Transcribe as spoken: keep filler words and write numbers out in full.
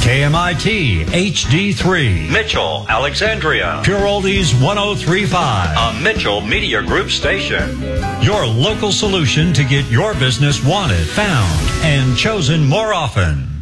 K M I T H D three, Mitchell, Alexandria, Pure Oldies one oh three point five, a Mitchell Media Group station. Your local solution to get your business wanted, found, and chosen more often.